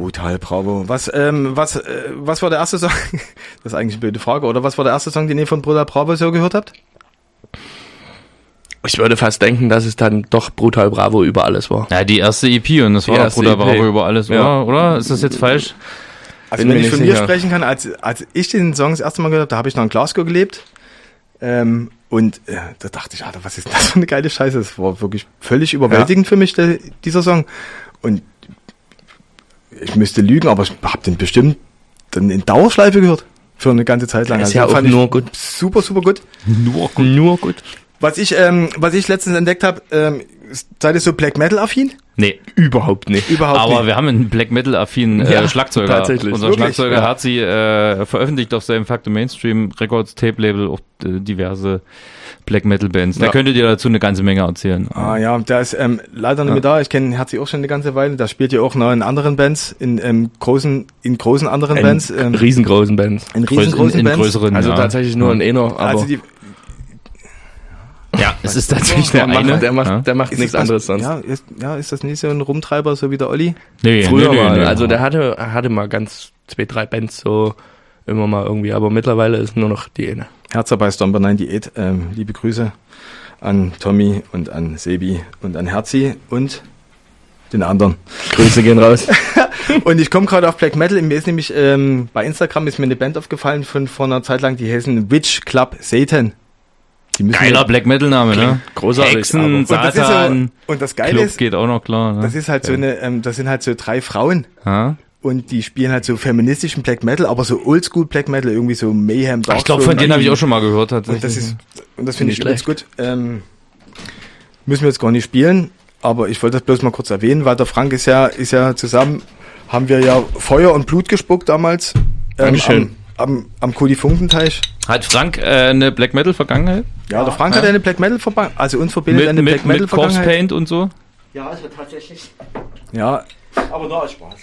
Brutal Bravo. Was war der erste Song? Das ist eigentlich eine blöde Frage, oder? Was war der erste Song, den ihr von Brutal Bravo so gehört habt? Ich würde fast denken, dass es dann doch Brutal Bravo über alles war. Ja, die erste EP und das war doch Brutal Bravo über alles, oder? Ist das jetzt falsch? Also wenn ich von mir sprechen kann, als ich den Song das erste Mal gehört habe, da habe ich noch in Glasgow gelebt. Und da dachte ich, Alter, was ist das für eine geile Scheiße? Das war wirklich völlig überwältigend für mich, dieser Song. Und ich müsste lügen, aber ich habe den bestimmt dann in Dauerschleife gehört. Für eine ganze Zeit lang. Das ist also ja auch nur gut. Super, super gut. Nur gut. Was ich letztens entdeckt habe, seid ihr so Black Metal affin? Nee, überhaupt nicht. Aber wir haben einen Black Metal affinen Schlagzeuger. Tatsächlich. Unser Schlagzeuger Herzi veröffentlicht auf seinem Factor Mainstream Records Tape Label auch diverse Black Metal Bands. Da könntet ihr dazu eine ganze Menge erzählen. Ja, der ist leider nicht mehr da. Ich kenne Herzi auch schon eine ganze Weile. Da spielt ihr auch noch in anderen Bands, in großen anderen Bands. Riesengroßen Bands. In riesengroßen Bands. Größeren, also tatsächlich nur in einer, aber... Also es ist tatsächlich der eine. Der macht nichts anderes sonst. Ist das nicht so ein Rumtreiber, so wie der Olli? Nee, früher mal. Also der hatte mal ganz 2-3 Bands so immer mal irgendwie, aber mittlerweile ist nur noch die eine. Herzer bei Stomper 98, liebe Grüße an Tommy und an Sebi und an Herzi und den anderen. Grüße gehen raus. Und ich komme gerade auf Black Metal. Mir ist nämlich bei Instagram ist mir eine Band aufgefallen von vor einer Zeit lang, die heißen Witch Club Satan. Geiler Black Metal Name, ne? Großartig. Hexen, Satan. Und das Geile Club ist, geht auch noch klar, ne? Das ist halt so das sind halt so 3 Frauen. Ha? Und die spielen halt so feministischen Black Metal, aber so Oldschool Black Metal, irgendwie so Mayhem, Dark. Ich glaube, von denen habe ich auch schon mal gehört, tatsächlich. Und das finde ich übelst gut. Müssen wir jetzt gar nicht spielen, aber ich wollte das bloß mal kurz erwähnen, weil der Frank ist ja zusammen, haben wir ja Feuer und Blut gespuckt damals. Am Kodi-Funkenteich. Hat Frank eine Black Metal Vergangenheit? Ja, der Frank hat eine Black Metal Vergangenheit, also uns verbindet eine Black Metal Vergangenheit. Mit Corpse Paint und so? Ja, also tatsächlich. Ja. Aber nur aus Spaß.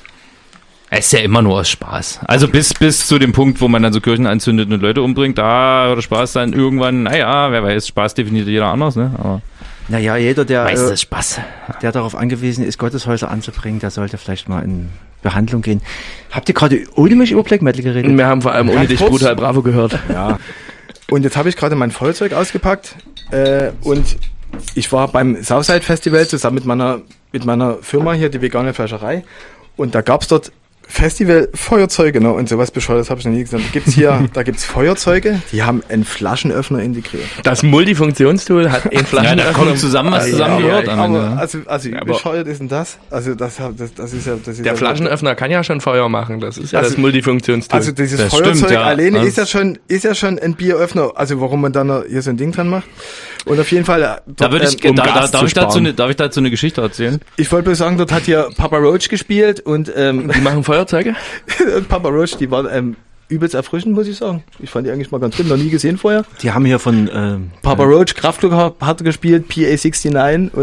Es ist ja immer nur aus Spaß. Also bis zu dem Punkt, wo man dann so Kirchen anzündet und Leute umbringt, da hört der Spaß dann irgendwann, naja, wer weiß, Spaß definiert jeder anders, ne? Aber naja, jeder, der Spaß. Der darauf angewiesen ist, Gotteshäuser anzubringen, der sollte vielleicht mal in Behandlung gehen. Habt ihr gerade ohne mich über Black Metal geredet? Wir haben vor allem ohne dich Brutal Bravo gehört. Ja. Und jetzt habe ich gerade mein Feuerzeug ausgepackt und ich war beim Southside Festival zusammen mit meiner Firma hier, die vegane Fleischerei, und da gab's dort Festival-Feuerzeuge, ne? Und sowas Bescheuertes habe ich noch nie gesehen. Da gibt's Feuerzeuge, die haben einen Flaschenöffner integriert. Das Multifunktionstool hat einen Flaschenöffner. Ja, da kommt zusammen was zusammengehört. Also wie bescheuert ist denn das? Also das ist der Flaschenöffner kann ja schon Feuer machen. Das ist ja das Multifunktionstool. Also dieses das Feuerzeug stimmt, ja. alleine ist ja schon ein Bieröffner. Also warum man dann hier so ein Ding dran macht. Und auf jeden Fall. Darf ich dazu eine Geschichte erzählen? Ich wollte bloß sagen, dort hat hier Papa Roach gespielt und die machen Feuerzeuge. Und Papa Roach, die waren übelst erfrischend, muss ich sagen. Ich fand die eigentlich mal ganz gut, noch nie gesehen vorher. Die haben hier von Papa Roach, Kraftklub hat gespielt, PA69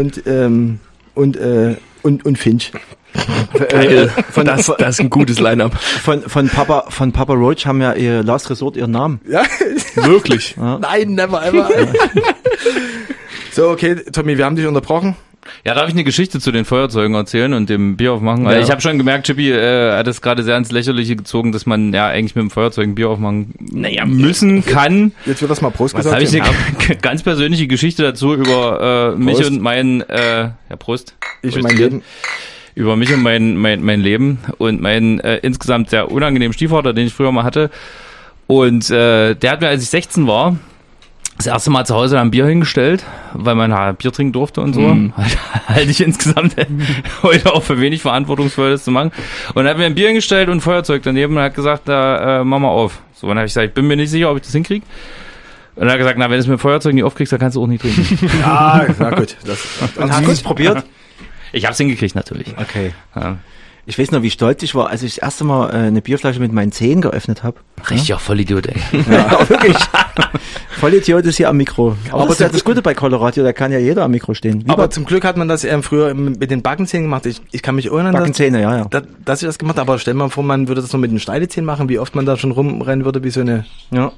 und Finch. Geil. Das ist ein gutes Line-Up. Von Papa Roach haben ja ihr Last Resort ihren Namen. Ja, wirklich. Ja. Nein, never ever. So, okay, Tommy, wir haben dich unterbrochen. Ja, darf ich eine Geschichte zu den Feuerzeugen erzählen und dem Bier aufmachen? Weil ich habe schon gemerkt, Chippy hat es gerade sehr ins Lächerliche gezogen, dass man ja eigentlich mit dem Feuerzeug ein Bier aufmachen müssen kann. Jetzt wird das mal Prost gesagt. Habe ich eine ganz persönliche Geschichte dazu über mich und mein Prost. Ich und mein Leben. Über mich und mein Leben und meinen insgesamt sehr unangenehmen Stiefvater, den ich früher mal hatte. Und der hat mir, als ich 16 war, das erste Mal zu Hause ein Bier hingestellt, weil man Bier trinken durfte und so. Halte ich insgesamt heute auch für wenig verantwortungsvoll, das zu machen. Und er hat mir ein Bier hingestellt und ein Feuerzeug daneben und hat gesagt, mach mal auf. So, und dann habe ich gesagt, ich bin mir nicht sicher, ob ich das hinkriege. Und dann hat er gesagt, wenn du es mit dem Feuerzeug nicht aufkriegst, dann kannst du auch nicht trinken. Ja, na gut. Und hast du es probiert? Ich hab's hingekriegt, natürlich. Okay. Ja. Ich weiß noch, wie stolz ich war, als ich das erste Mal eine Bierflasche mit meinen Zehen geöffnet habe. Richtig, auch Vollidiot, ey. Ja, wirklich. Vollidiot ist hier am Mikro. Aber das ist ja das Gute bei Colorado, da kann ja jeder am Mikro stehen. Aber zum Glück hat man das früher mit den Backenzähnen gemacht. Ich kann mich erinnern, Backenzähne, ja. Dass ich das gemacht habe. Aber stell dir mal vor, man würde das noch mit den Schneidezähnen machen, wie oft man da schon rumrennen würde wie so eine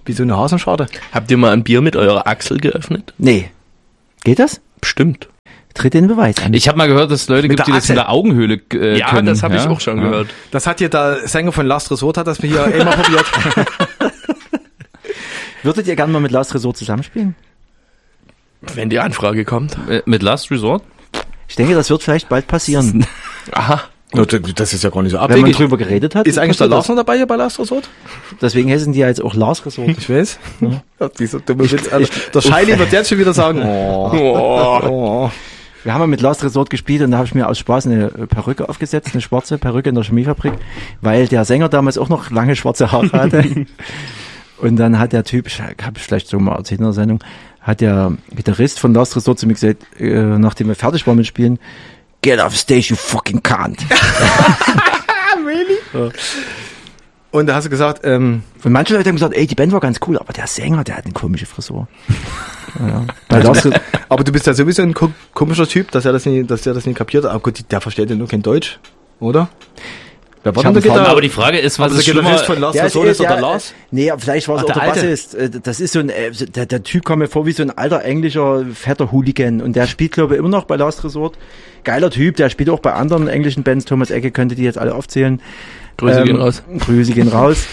Hasenscharte. Habt ihr mal ein Bier mit eurer Achsel geöffnet? Nee. Geht das? Bestimmt. Tritt den Beweis an. Ich habe mal gehört, dass es Leute gibt, die das in der Augenhöhle können. Ja, das habe ich auch schon gehört. Das hat hier der Sänger von Last Resort, hat das hier immer probiert. Würdet ihr gerne mal mit Last Resort zusammenspielen? Wenn die Anfrage kommt. Mit Last Resort? Ich denke, das wird vielleicht bald passieren. Aha. Das ist ja gar nicht so Wenn man abwegig. drüber geredet hat. Ist eigentlich der Lars noch dabei hier bei Last Resort? Deswegen heißen die ja jetzt auch Lars Resort. Ich weiß. Ja, dieser dumme Witz. Der Scheini wird jetzt schon wieder sagen, Wir haben ja mit Last Resort gespielt und da habe ich mir aus Spaß eine Perücke aufgesetzt, eine schwarze Perücke in der Chemiefabrik, weil der Sänger damals auch noch lange schwarze Haare hatte. Und dann hat der Typ, habe ich vielleicht so mal erzählt in der Sendung, hat der Gitarrist von Last Resort zu mir gesagt, nachdem wir fertig waren mit Spielen, get off stage, you fucking cunt. Really? Ja. Und da hast du gesagt, und manche Leute haben gesagt, ey, die Band war ganz cool, aber der Sänger, der hat eine komische Frisur. Ja. Aber du bist ja sowieso ein komischer Typ, dass er das nie kapiert. Aber gut, der versteht ja nur kein Deutsch, oder? Wer war denn der aber die Frage ist, was ist schlimmer? Von Lars Resort ist oder Lars? Nee, vielleicht war es auch der Bassist. Das ist so ein, der Typ kommt mir vor wie so ein alter englischer fetter Hooligan und der spielt, glaube ich, immer noch bei Last Resort. Geiler Typ, der spielt auch bei anderen englischen Bands. Thomas Ecke könnte die jetzt alle aufzählen. Grüße gehen raus. Grüße gehen raus.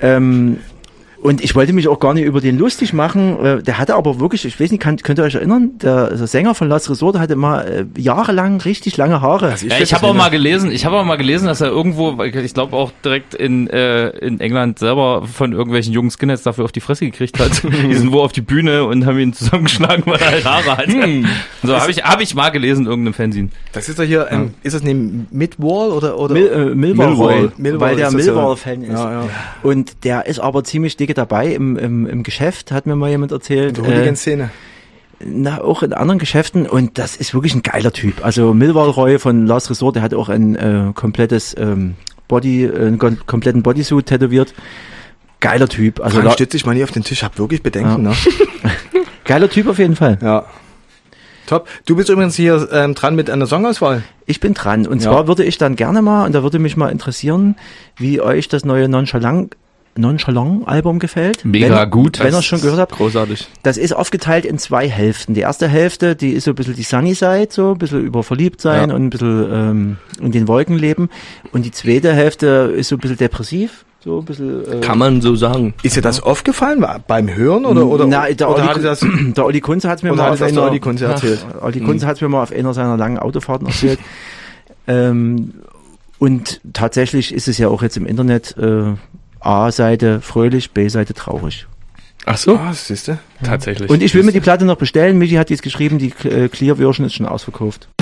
Und ich wollte mich auch gar nicht über den lustig machen. Der hatte aber wirklich, ich weiß nicht, könnt ihr euch erinnern, der Sänger von Last Resort hatte mal jahrelang richtig lange Haare. Also ich habe auch mal gelesen, dass er irgendwo, ich glaube auch direkt in England selber von irgendwelchen jungen Skinheads dafür auf die Fresse gekriegt hat. Die sind wo auf die Bühne und haben ihn zusammengeschlagen, weil er halt Haare hatte. So habe ich mal gelesen in irgendeinem Fanzine. Das ist doch hier, ist das neben Midwall oder Millwall, weil der Millwall-Fan ist. Ja. Und der ist aber ziemlich dicke dabei im Geschäft, hat mir mal jemand erzählt. Die Hooligan-Szene. Auch in anderen Geschäften und das ist wirklich ein geiler Typ. Also Millwall Roy von Last Resort, der hat auch ein komplettes einen kompletten Bodysuit tätowiert. Geiler Typ. Also stütze ich mal nie auf den Tisch, hab wirklich Bedenken. Ja. Ne? Geiler Typ auf jeden Fall. Ja. Top. Du bist übrigens hier dran mit einer Songauswahl. Ich bin dran. Und zwar würde ich dann gerne mal, und da würde mich mal interessieren, wie euch das neue Nonchalant-Album gefällt. Mega gut. Wenn ihr es schon gehört habt. Großartig. Das ist aufgeteilt in 2 Hälften. Die erste Hälfte, die ist so ein bisschen die Sunny Side, so ein bisschen über verliebt sein und ein bisschen in den Wolken leben. Und die zweite Hälfte ist so ein bisschen depressiv. So ein bisschen, kann man so sagen. Ist dir das aufgefallen beim Hören oder? Na, der Olli Kunze hat es mir mal auf einer, Olli Kunze erzählt. Olli Kunze hat es mir mal auf einer seiner langen Autofahrten erzählt. Und tatsächlich ist es ja auch jetzt im Internet A-Seite fröhlich, B-Seite traurig. Ach so? Siehst du? Tatsächlich. Und ich will mir die Platte noch bestellen. Michi hat jetzt geschrieben, die Clear Version ist schon ausverkauft.